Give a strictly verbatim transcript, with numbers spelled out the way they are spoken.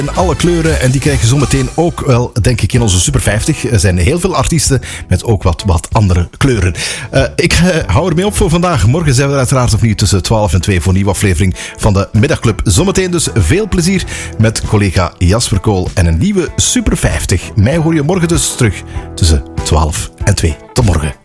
In alle kleuren en die krijg je zometeen ook wel, denk ik, in onze Super vijftig. Er zijn heel veel artiesten met ook wat, wat andere kleuren. Uh, ik uh, hou ermee op voor vandaag. Morgen zijn we er uiteraard opnieuw tussen twaalf en twee voor een nieuwe aflevering van de Middagclub. Zometeen dus veel plezier met collega Jasper Kool en een nieuwe Super vijftig. Mij hoor je morgen dus terug tussen twaalf en twee. Tot morgen.